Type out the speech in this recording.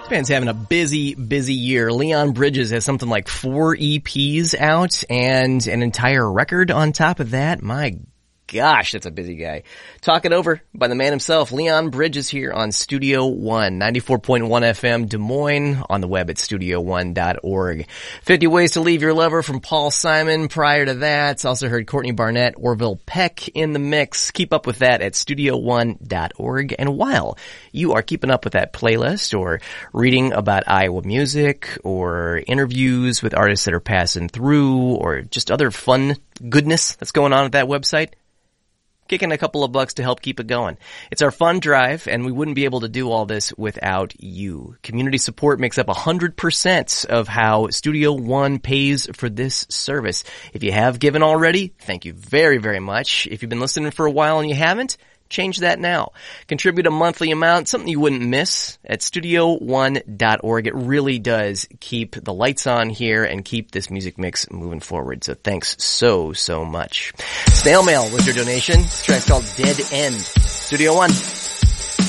Band's having a busy year. Leon Bridges has something like 4 EPs out and an entire record on top of that. My gosh, that's a busy guy. Talk it over by the man himself, Leon Bridges, here on Studio One, 94.1 FM, Des Moines, on the web at studio1.org. 50 Ways to Leave Your Lover from Paul Simon. Prior to that, also heard Courtney Barnett, Orville Peck in the mix. Keep up with that at studio1.org. And while you are keeping up with that playlist or reading about Iowa music or interviews with artists that are passing through or just other fun goodness that's going on at that website, kicking a couple of bucks to help keep it going. It's our fun drive, and we wouldn't be able to do all this without you. Community support makes up 100% of how Studio One pays for this service. If you have given already, thank you very, very much. If you've been listening for a while and you haven't, change that now. Contribute a monthly amount, something you wouldn't miss, at studio1.org. It really does keep the lights on here and keep this music mix moving forward. So thanks so much. Snail mail was your donation. This track's called Dead End. Studio One.